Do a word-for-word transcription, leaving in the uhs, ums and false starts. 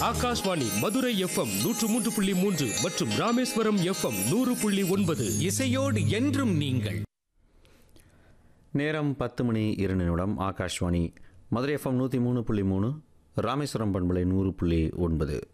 Akashvani Madurai FM நூற்று மூன்று புள்ளி மூன்று மற்றும் ராமேஸ்வரம் எஃப்எம் நூறு புள்ளி ஒன்பது. இசையோடு என்றும் நீங்கள். நேரம் பத்து மணி இரு நிமிடம். ஆகாஷ்வாணி மதுரை எஃப்எம் நூற்றி மூணு புள்ளி மூணு, ராமேஸ்வரம் பண்பலை நூறு புள்ளி ஒன்பது.